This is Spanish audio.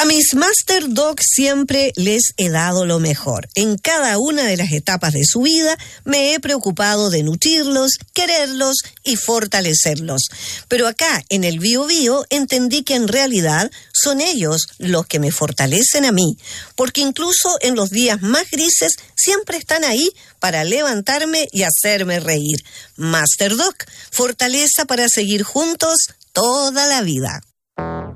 mis Master Dog siempre les he dado lo mejor. En cada una de las etapas de su vida me he preocupado de nutrirlos, quererlos y fortalecerlos. Pero acá, en el Bio Bio, entendí que en realidad son ellos los que me fortalecen a mí, porque incluso en los días más grises siempre están ahí para levantarme y hacerme reír. Master Dog, fortaleza para seguir juntos toda la vida.